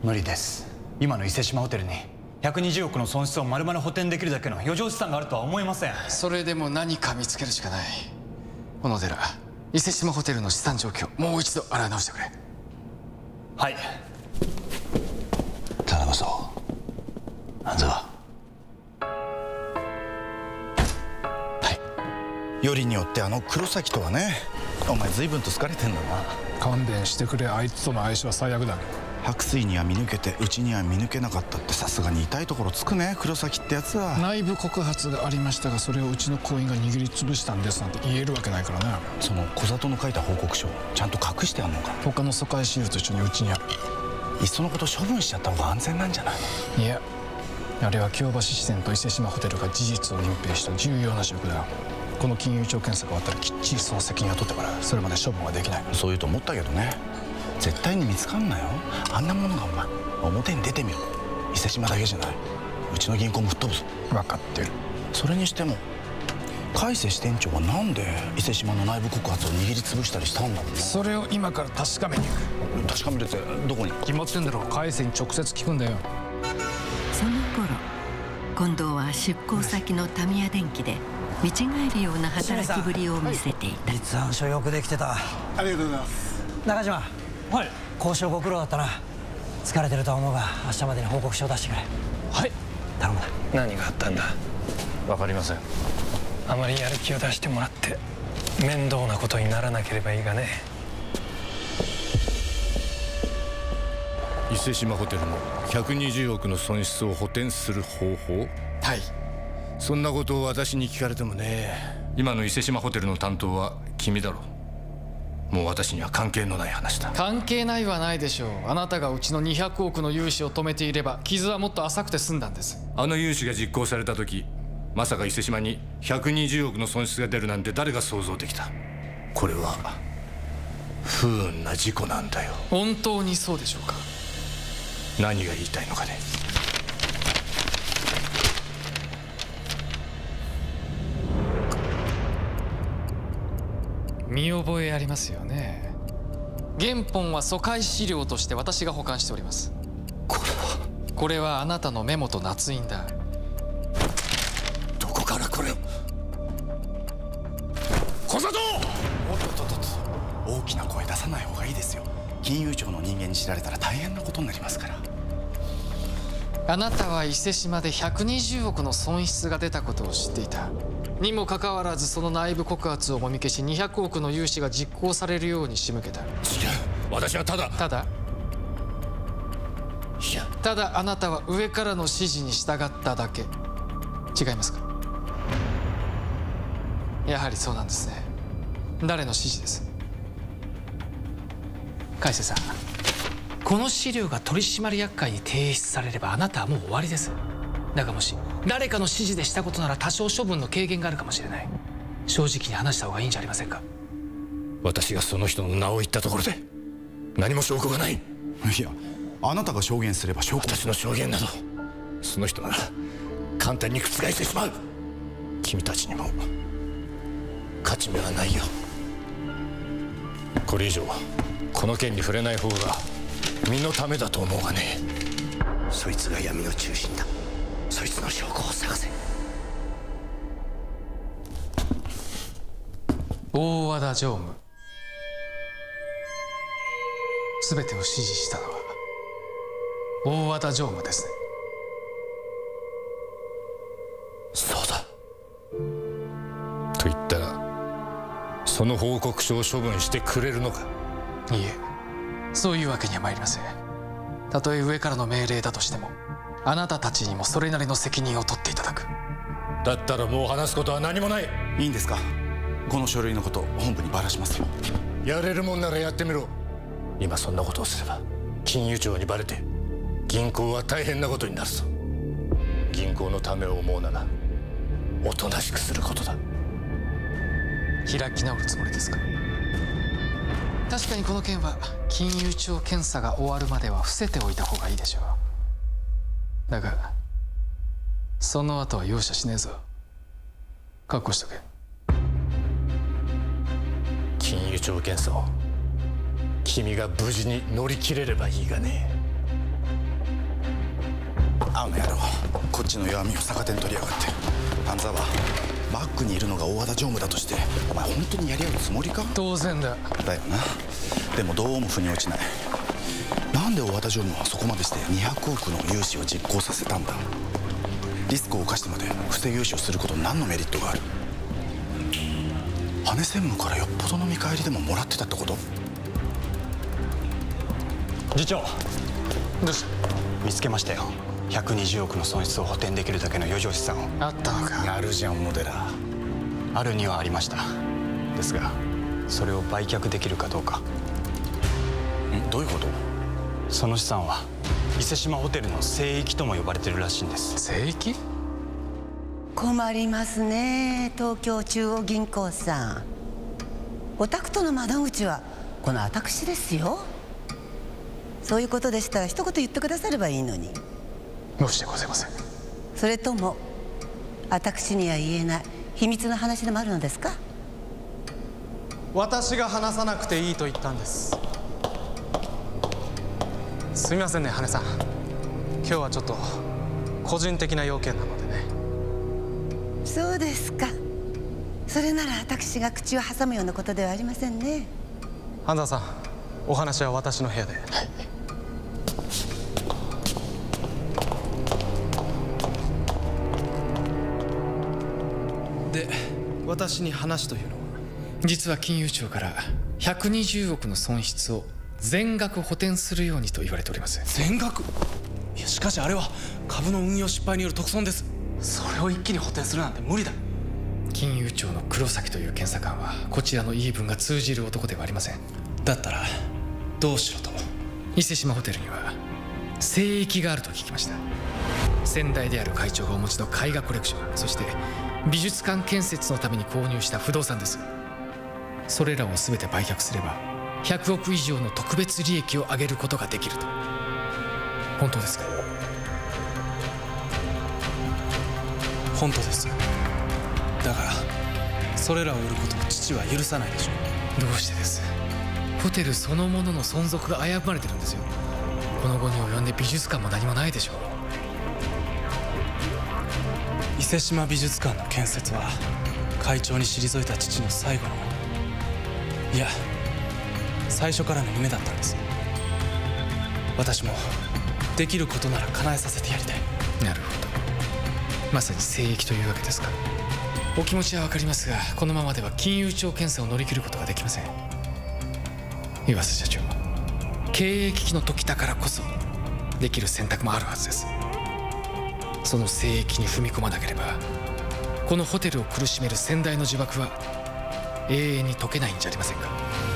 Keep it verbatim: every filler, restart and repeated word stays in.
無理です。今の伊勢志摩ホテルにひゃくにじゅうおくの損失を丸々補填できるだけの余剰資産があるとは思えません。 それでも何か見つけるしかない。小野寺、伊勢志摩ホテルの資産状況もう一度洗い直してくれ。 はい。 頼むぞ半沢。よりによってあの黒崎とはね、お前随分と好かれてんだな。 勘弁してくれ、あいつとの相性は最悪だ。 白水には見抜けてうちには見抜けなかったって、さすがに痛いところつくね、黒崎ってやつは。 内部告発がありましたが、それをうちの行員が握りつぶしたんですなんて言えるわけないからね。 その小里の書いた報告書ちゃんと隠してあんのか。 他の疎開シールと一緒にうちにある。 いっそのこと処分しちゃった方が安全なんじゃないの。 いや、あれは京橋支店と伊勢志摩ホテルが事実を隠蔽した重要な証拠だ。この金融庁検査が終わったらきっちりその責任を取ってから、それまで処分はできない。 そう言うと思ったけどね、絶対に見つかんなよ。あんなものがお前表に出てみろ。伊勢志摩だけじゃない、うちの銀行も吹っ飛ぶぞ。 分かってる。 それにしても海瀬支店長はなんで伊勢志摩の内部告発を握りつぶしたりしたんだろうな。 それを今から確かめに行く。 確かめるってどこに。 決まってんだろ、海瀬に直接聞くんだよ。 その頃近藤は出向先のタミヤ電機で見違えるような働きぶりを見せていた。 立案書よくできてた。 ありがとうございます。 中島。 はい。 交渉ご苦労だったな。疲れてるとは思うが明日までに報告書を出してくれ。 はい。 頼むな。 何があったんだ。 わかりません。 あまりやる気を出してもらって面倒なことにならなければいいがね。 伊勢志摩ホテルのひゃくにじゅうおくの損失を補填する方法。 はい。 そんなことを私に聞かれてもね。今の伊勢志摩ホテルの担当は君だろう。もう私には関係のない話だ。 関係ないはないでしょう。あなたがうちのにひゃくおくの融資を止めていれば傷はもっと浅くて済んだんです。 あの融資が実行された時、まさか伊勢志摩にひゃくにじゅうおくの損失が出るなんて誰が想像できた。これは不運な事故なんだよ。 本当にそうでしょうか。 何が言いたいのかね。 見覚えありますよね。原本は疎開資料として私が保管しております。 これはこれはあなたのメモと捺印だ。 どこからこれを。小里。 おっとっとっとっと、大きな声出さない方がいいですよ。金融庁の人間に知られたら大変なことになりますから。 あなたは伊勢志摩でひゃくにじゅうおくの損失が出たことを知っていたにもかかわらず、その内部告発をもみ消しにひゃくおくの融資が実行されるように仕向けた。違う、 私はただただいやただあなたは上からの指示に従っただけ。違いますか。やはりそうなんですね。誰の指示です。海瀬さん、この資料が取締役会に提出されればあなたはもう終わりです。だがもし誰かの指示でしたことなら多少処分の軽減があるかもしれない。正直に話した方がいいんじゃありませんか。 私がその人の名を言ったところで何も証拠がない。 いや、あなたが証言すれば証拠。 私の証言などその人なら簡単に覆してしまう。君たちにも勝ち目はないよ。これ以上この件に触れない方が身のためだと思うがね。 そいつが闇の中心だ。そいつの証拠を探せ。 大和田常務、全てを指示したのは大和田常務ですね。 そうだ。と言ったらその報告書を処分してくれるのか。 いいえ、そういうわけには参りません。たとえ上からの命令だとしてもあなたたちにもそれなりの責任を取っていただく。 だったらもう話すことは何もない。 いいんですか。この書類のこと本部にばらしますよ。 やれるもんならやってみろ。今そんなことをすれば金融庁にバレて銀行は大変なことになるぞ。銀行のためを思うならおとなしくすることだ。 開き直るつもりですか。確かにこの件は金融庁検査が終わるまでは伏せておいた方がいいでしょう。だがその後は容赦しねえぞ。覚悟しとけ。 金融庁検査を君が無事に乗り切れればいいがね。 あの野郎、こっちの弱みを逆手に取りやがって。半沢、バックにいるのが大和田常務だとして、お前本当にやり合うつもりか？ 当然だ。 だよな。でもどうも腑に落ちない。なんで大和田常務はそこまでしてにひゃくおくの融資を実行させたんだ？リスクを冒してまで不正融資をすることに何のメリットがある？羽根専務からよっぽどの見返りでももらってたってこと？ 次長、 どうした？ 見つけましたよ。ひゃくにじゅうおくの損失を補填できるだけの余剰資産を。 あったのか。 やるじゃん小野寺。 あるにはありました。ですがそれを売却できるかどうか。 ん？どういうこと？ その資産は伊勢志摩ホテルの聖域とも呼ばれてるらしいんです。 聖域？ 困りますね、東京中央銀行さん。お宅との窓口はこの私ですよ。そういうことでしたら一言言ってくださればいいのに。 申してございません。 それとも私には言えない秘密の話でもあるのですか？ 私が話さなくていいと言ったんです。すみませんね、羽根さん。今日はちょっと個人的な要件なのでね。 そうですか。それなら私が口を挟むようなことではありませんね。 半沢さん、お話は私の部屋で。はい。で、私に話というのは？ 実は金融庁からひゃくにじゅうおくの損失を全額補填するようにと言われております。 全額？いや、しかしあれは株の運用失敗による特損です。それを一気に補填するなんて無理だ。 金融庁の黒崎という検査官はこちらの言い分が通じる男ではありません。 だったらどうしろと？ 伊勢志摩ホテルには聖域があると聞きました。先代である会長がお持ちの絵画コレクション、そして美術館建設のために購入した不動産です。それらを全て売却すればひゃくおく以上の特別利益を上げることができると。本当ですか？ 本当です。だからそれらを売ることを父は許さないでしょう。 どうしてです？ホテルそのものの存続が危ぶまれてるんですよ。この後に及んで美術館も何もないでしょう。 伊勢志摩美術館の建設は会長に退いた父の最後の、いや最初からの夢だったんです。私もできることなら叶えさせてやりたい。 なるほど。まさに聖域というわけですか。お気持ちは分かりますが、このままでは金融庁検査を乗り切ることができません。岩瀬社長、経営危機の時だからこそできる選択もあるはずです。その聖域に踏み込まなければこのホテルを苦しめる先代の呪縛は永遠に解けないんじゃありませんか？